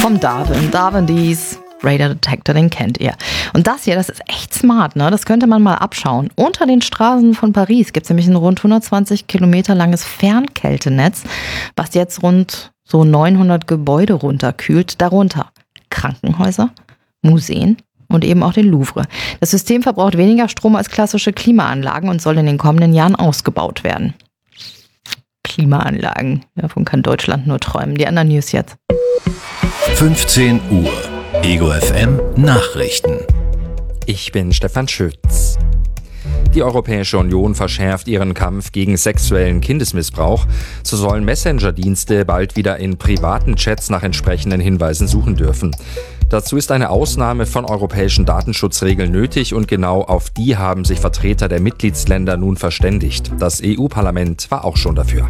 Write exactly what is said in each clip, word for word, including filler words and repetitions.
vom Darwin. Darwin Dees. Radar Detector, den kennt ihr. Und das hier, das ist echt smart, ne? Das könnte man mal abschauen. Unter den Straßen von Paris gibt es nämlich ein rund hundertzwanzig Kilometer langes Fernkältenetz, was jetzt rund so neunhundert Gebäude runterkühlt. Darunter Krankenhäuser, Museen und eben auch den Louvre. Das System verbraucht weniger Strom als klassische Klimaanlagen und soll in den kommenden Jahren ausgebaut werden. Klimaanlagen, davon kann Deutschland nur träumen. Die anderen News jetzt. fünfzehn Uhr. Ego F M Nachrichten. Ich bin Stefan Schütz. Die Europäische Union verschärft ihren Kampf gegen sexuellen Kindesmissbrauch. So sollen Messenger-Dienste bald wieder in privaten Chats nach entsprechenden Hinweisen suchen dürfen. Dazu ist eine Ausnahme von europäischen Datenschutzregeln nötig und genau auf die haben sich Vertreter der Mitgliedsländer nun verständigt. Das E U-Parlament war auch schon dafür.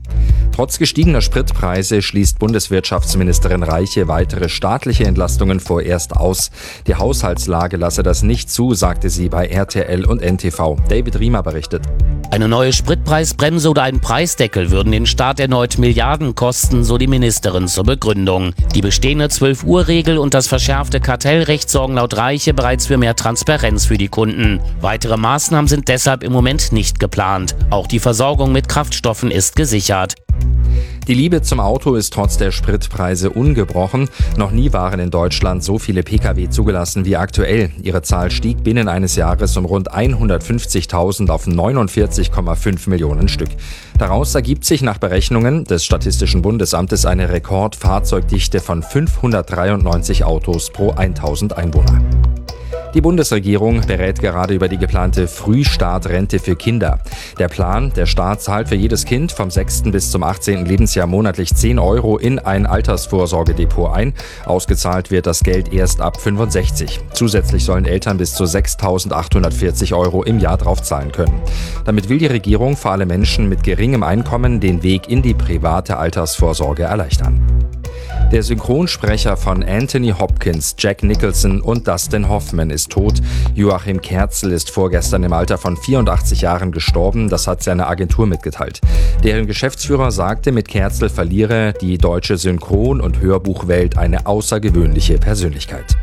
Trotz gestiegener Spritpreise schließt Bundeswirtschaftsministerin Reiche weitere staatliche Entlastungen vorerst aus. Die Haushaltslage lasse das nicht zu, sagte sie bei R T L und N T V. David Riemer berichtet. Eine neue Spritpreisbremse oder ein Preisdeckel würden den Staat erneut Milliarden kosten, so die Ministerin zur Begründung. Die bestehende zwölf Uhr Regel und das verschärfte Kartellrecht sorgen laut Reiche bereits für mehr Transparenz für die Kunden. Weitere Maßnahmen sind deshalb im Moment nicht geplant. Auch die Versorgung mit Kraftstoffen ist gesichert. Die Liebe zum Auto ist trotz der Spritpreise ungebrochen. Noch nie waren in Deutschland so viele Pkw zugelassen wie aktuell. Ihre Zahl stieg binnen eines Jahres um rund hundertfünfzigtausend auf neunundvierzig Komma fünf Millionen Stück. Daraus ergibt sich nach Berechnungen des Statistischen Bundesamtes eine Rekordfahrzeugdichte von fünfhundertdreiundneunzig Autos pro tausend Einwohner. Die Bundesregierung berät gerade über die geplante Frühstartrente für Kinder. Der Plan, der Staat zahlt für jedes Kind vom sechsten bis zum achtzehnten Lebensjahr monatlich zehn Euro in ein Altersvorsorgedepot ein. Ausgezahlt wird das Geld erst ab fünfundsechzig. Zusätzlich sollen Eltern bis zu sechstausendachthundertvierzig Euro im Jahr draufzahlen können. Damit will die Regierung vor allem Menschen mit geringem Einkommen den Weg in die private Altersvorsorge erleichtern. Der Synchronsprecher von Anthony Hopkins, Jack Nicholson und Dustin Hoffman ist tot. Joachim Kerzel ist vorgestern im Alter von vierundachtzig Jahren gestorben, das hat seine Agentur mitgeteilt. Deren Geschäftsführer sagte, mit Kerzel verliere die deutsche Synchron- und Hörbuchwelt eine außergewöhnliche Persönlichkeit.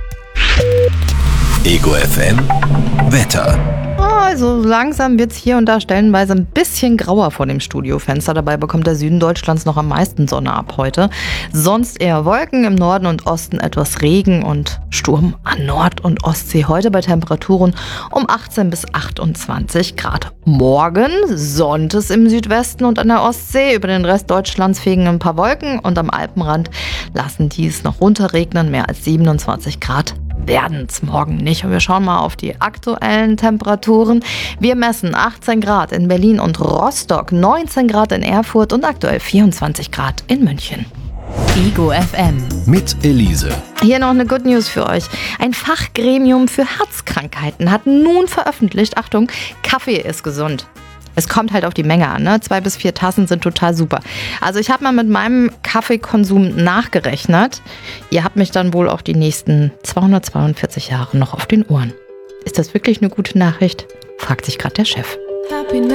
Ego F M Wetter. Also langsam wird es hier und da stellenweise ein bisschen grauer vor dem Studiofenster. Dabei bekommt der Süden Deutschlands noch am meisten Sonne ab heute. Sonst eher Wolken, im Norden und Osten etwas Regen und Sturm an Nord- und Ostsee. Heute bei Temperaturen um achtzehn bis achtundzwanzig Grad. Morgen sonnt es im Südwesten und an der Ostsee. Über den Rest Deutschlands fegen ein paar Wolken und am Alpenrand lassen die es noch runterregnen. Mehr als siebenundzwanzig Grad werden es morgen nicht. Und wir schauen mal auf die aktuellen Temperaturen. Wir messen achtzehn Grad in Berlin und Rostock, neunzehn Grad in Erfurt und aktuell vierundzwanzig Grad in München. Ego F M. Mit Elise. Hier noch eine Good News für euch. Ein Fachgremium für Herzkrankheiten hat nun veröffentlicht, Achtung, Kaffee ist gesund. Es kommt halt auf die Menge an, ne? Zwei bis vier Tassen sind total super. Also ich habe mal mit meinem Kaffeekonsum nachgerechnet. Ihr habt mich dann wohl auch die nächsten zweihundertzweiundvierzig Jahre noch auf den Ohren. Ist das wirklich eine gute Nachricht? Fragt sich gerade der Chef.